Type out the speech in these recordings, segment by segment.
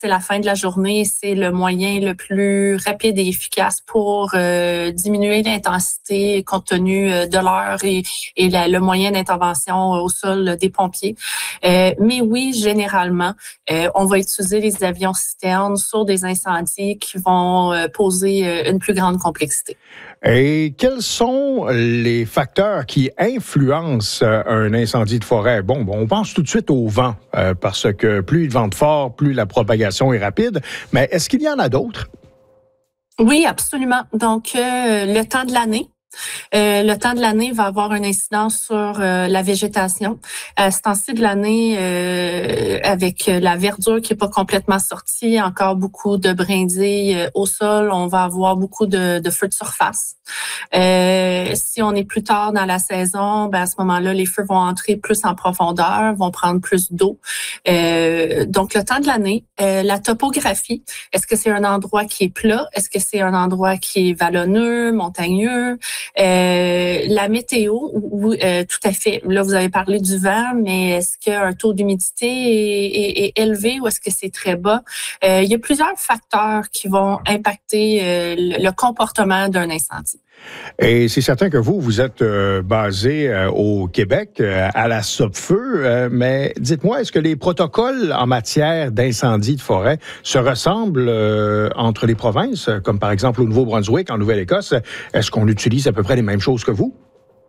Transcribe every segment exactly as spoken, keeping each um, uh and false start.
c'est la fin de la journée, c'est le moyen le plus rapide et efficace pour euh, diminuer l'intensité compte tenu de l'heure et, et la, le moyen d'intervention au sol des pompiers. Euh, mais oui, généralement, euh, on va utiliser les avions citernes sur des incendies qui vont euh, poser euh, une plus grande complexité. Et quels sont les facteurs qui influencent un incendie de forêt? Bon, bon on pense tout de suite au vent, euh, parce que plus il vente fort, plus la propagation est rapide. Mais est-ce qu'il y en a d'autres? Oui, absolument. Donc, euh, le temps de l'année. Euh, le temps de l'année va avoir une incidence sur euh, la végétation. À ce temps-ci de l'année, euh, avec la verdure qui est pas complètement sortie, encore beaucoup de brindilles euh, au sol, on va avoir beaucoup de, de feux de surface. Euh, si on est plus tard dans la saison, ben à ce moment-là, les feux vont entrer plus en profondeur, vont prendre plus d'eau. Euh, donc, le temps de l'année, euh, la topographie, est-ce que c'est un endroit qui est plat? Est-ce que c'est un endroit qui est vallonneux, montagneux? Euh, la météo, oui, euh, tout à fait. Là, vous avez parlé du vent, mais est-ce qu'un taux d'humidité est, est, est élevé ou est-ce que c'est très bas? Euh, il y a plusieurs facteurs qui vont impacter euh, le, le comportement d'un incendie. Et c'est certain que vous, vous êtes euh, basé euh, au Québec, euh, à la Sopfeu, euh, mais dites-moi, est-ce que les protocoles en matière d'incendie de forêt se ressemblent euh, entre les provinces, comme par exemple au Nouveau-Brunswick, en Nouvelle-Écosse? Est-ce qu'on utilise à peu près les mêmes choses que vous?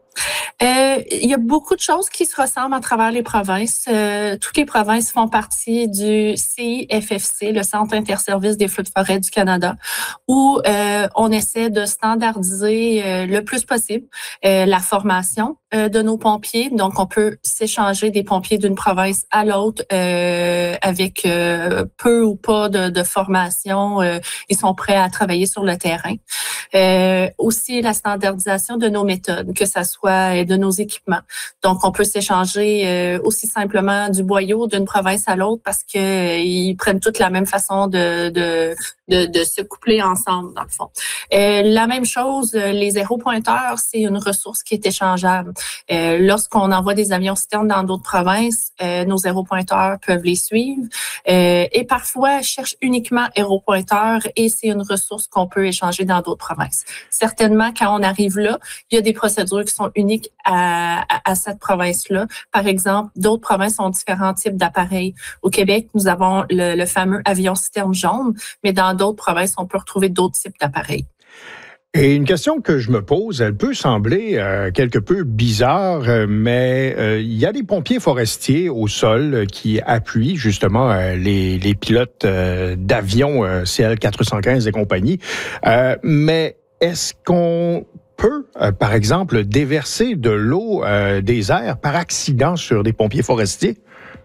Euh, il y a beaucoup de choses qui se ressemblent à travers les provinces. Euh, toutes les provinces font partie du C I F F C, le Centre interservice des feux de forêt du Canada, où euh, on essaie de standardiser euh, le plus possible euh, la formation euh, de nos pompiers. Donc, on peut s'échanger des pompiers d'une province à l'autre euh, avec euh, peu ou pas de, de formation. Euh, ils sont prêts à travailler sur le terrain. Euh, aussi, la standardisation de nos méthodes, que ça soit de nos équipements. Donc, on peut s'échanger euh, aussi simplement du boyau d'une province à l'autre parce que euh, ils prennent toutes la même façon de, de, de, de se coupler ensemble, dans le fond. Euh, la même chose, les aéropointeurs, c'est une ressource qui est échangeable. Euh, lorsqu'on envoie des avions citernes dans d'autres provinces, euh, nos aéropointeurs peuvent les suivre. Euh, et parfois, cherchent uniquement aéropointeurs et c'est une ressource qu'on peut échanger dans d'autres provinces. Certainement, quand on arrive là, il y a des procédures qui sont uniques à, à, à cette province-là. Par exemple, d'autres provinces ont différents types d'appareils. Au Québec, nous avons le, le fameux avion citerne jaune, mais dans d'autres provinces, on peut retrouver d'autres types d'appareils. Et une question que je me pose, elle peut sembler euh, quelque peu bizarre, euh, mais euh, il y a des pompiers forestiers au sol euh, qui appuient justement euh, les, les pilotes euh, d'avions euh, C L quatre cent quinze et compagnie. Euh, mais est-ce qu'on peut, euh, par exemple, déverser de l'eau euh, des airs par accident sur des pompiers forestiers?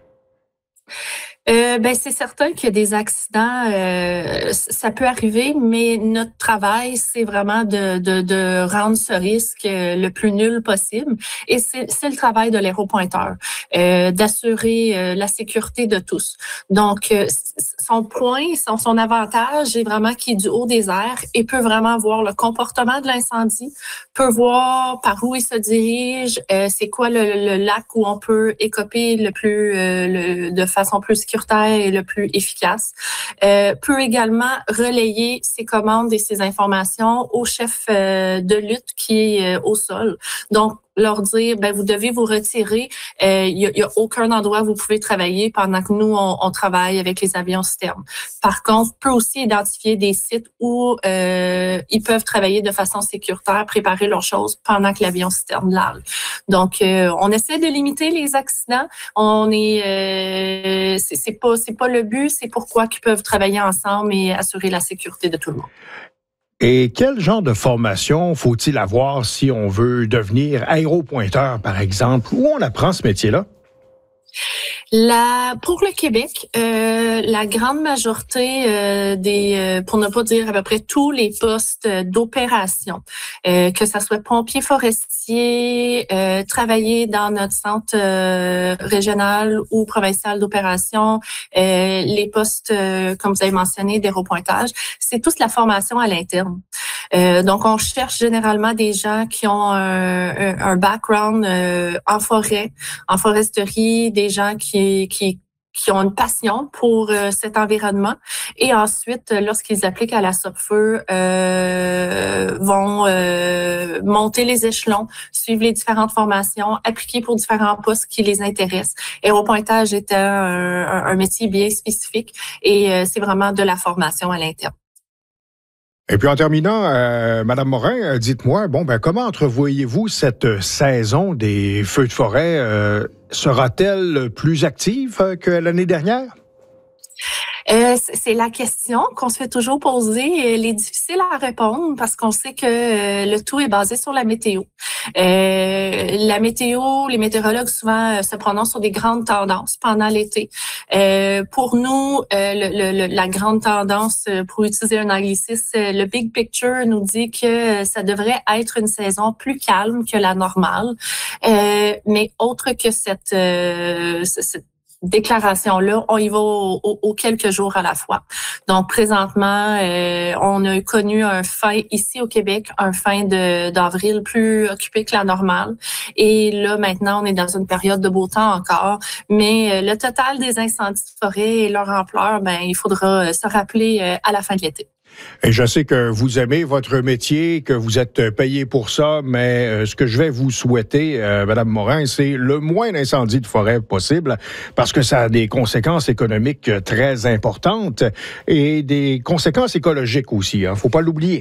Euh, ben c'est certain qu'il y a des accidents, euh, ça peut arriver, mais notre travail, c'est vraiment de, de, de rendre ce risque le plus nul possible. Et c'est, c'est le travail de l'aéropointeur, euh, d'assurer euh, la sécurité de tous. Donc, euh, son point, son, son avantage est vraiment qu'il est du haut des airs et peut vraiment voir le comportement de l'incendie, peut voir par où il se dirige, euh, c'est quoi le, le lac où on peut écoper le plus, euh, le, de façon plus sécuritaire et le plus efficace, euh, peut également relayer ses commandes et ses informations au chef euh, de lutte qui est euh, au sol. Donc, leur dire, ben vous devez vous retirer. Il euh, y, y a aucun endroit où vous pouvez travailler pendant que nous, on, on travaille avec les avions citernes. Par contre, on peut aussi identifier des sites où euh, ils peuvent travailler de façon sécuritaire, préparer leurs choses pendant que l'avion citerne largue. Donc, euh, on essaie de limiter les accidents. On est, euh, c'est, c'est pas, c'est pas le but, c'est pourquoi qu'ils peuvent travailler ensemble et assurer la sécurité de tout le monde. Et quel genre de formation faut-il avoir si on veut devenir aéropointeur, par exemple? Où on apprend ce métier-là? La, pour le Québec, euh, la grande majorité euh, des, euh, pour ne pas dire à peu près tous les postes d'opération, euh, que ça soit pompier forestier, euh, travailler dans notre centre euh, régional ou provincial d'opération, euh, les postes, euh, comme vous avez mentionné, d'aéropointage, c'est toute la formation à l'interne. Euh, donc, on cherche généralement des gens qui ont un, un, un background euh, en forêt, en foresterie, des gens qui qui qui ont une passion pour euh, cet environnement. Et ensuite, lorsqu'ils appliquent à la Sopfeu, euh, vont euh, monter les échelons, suivre les différentes formations, appliquer pour différents postes qui les intéressent. Aéropointage étant un, un, un métier bien spécifique et euh, c'est vraiment de la formation à l'interne. Et puis en terminant, euh, Madame Morin, dites-moi, bon, ben comment entrevoyez-vous cette saison des feux de forêt? Euh, sera-t-elle plus active que l'année dernière? Euh, c'est la question qu'on se fait toujours poser. Elle est difficile à répondre parce qu'on sait que euh, le tout est basé sur la météo. Euh, la météo, les météorologues souvent euh, se prononcent sur des grandes tendances pendant l'été. Euh, pour nous, euh, le, le, la grande tendance, pour utiliser un anglicisme, le big picture nous dit que ça devrait être une saison plus calme que la normale. Euh, mais autre que cette, euh, cette déclaration-là, on y va aux au, au quelques jours à la fois. Donc, présentement, euh, on a connu un fin ici au Québec, un fin de, d'avril plus occupé que la normale. Et là, maintenant, on est dans une période de beau temps encore. Mais euh, le total des incendies de forêt et leur ampleur, ben, il faudra se rappeler euh, à la fin de l'été. Et je sais que vous aimez votre métier, que vous êtes payé pour ça, mais euh, ce que je vais vous souhaiter, euh, Madame Morin, c'est le moins d'incendies de forêt possible, parce que ça a des conséquences économiques très importantes et des conséquences écologiques aussi. Hein, faut pas l'oublier.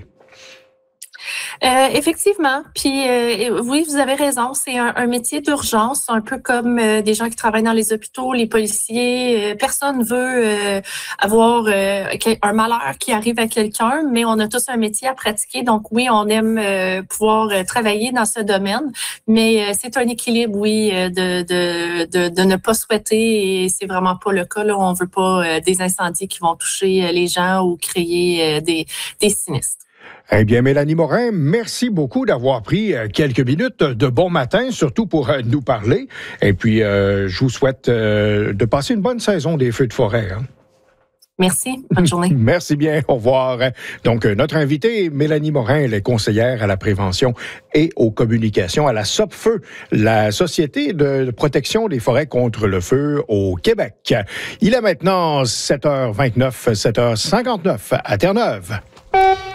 Euh, effectivement. Puis euh, oui, vous avez raison. C'est un, un métier d'urgence, un peu comme euh, des gens qui travaillent dans les hôpitaux, les policiers. Euh, personne veut euh, avoir euh, un malheur qui arrive à quelqu'un, mais on a tous un métier à pratiquer. Donc oui, on aime euh, pouvoir euh, travailler dans ce domaine, mais euh, c'est un équilibre, oui, euh, de, de, de, de ne pas souhaiter, et c'est vraiment pas le cas. Là, on veut pas euh, des incendies qui vont toucher les gens ou créer euh, des, des sinistres. Eh bien, Mélanie Morin, merci beaucoup d'avoir pris quelques minutes de bon matin, surtout pour nous parler. Et puis, euh, je vous souhaite euh, de passer une bonne saison des feux de forêt. Hein? Merci. Bonne journée. Merci bien. Au revoir. Donc, notre invitée, Mélanie Morin, elle est conseillère à la prévention et aux communications à la Sopfeu, la Société de protection des forêts contre le feu au Québec. Il est maintenant sept heures vingt-neuf, sept heures cinquante-neuf à Terre-Neuve.